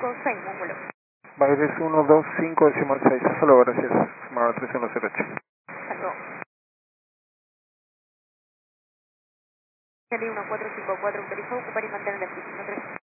125.6, múmulo. Baires 125.6, hasta luego, gracias. Sumaba 3108. Hasta luego. Serie 1454, autorizado ocupar y mantener la 3.